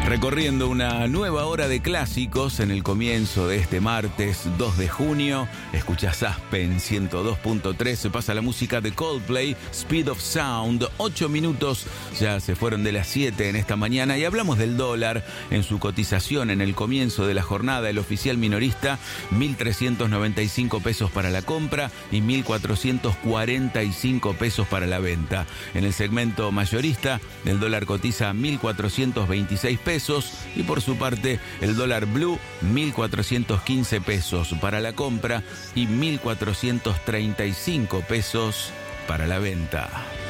Recorriendo una nueva hora de clásicos en el comienzo de este martes 2 de junio. Escuchás Aspen 102.3. Se pasa la música de Coldplay, Speed of Sound. 8 minutos ya se fueron de las 7 en esta mañana. Y hablamos del dólar en su cotización en el comienzo de la jornada. El oficial minorista, 1.395 pesos para la compra y 1.445 pesos para la venta. En el segmento mayorista, el dólar cotiza 1.426 pesos. Y por su parte, el dólar blue, 1.415 pesos para la compra y 1.435 pesos para la venta.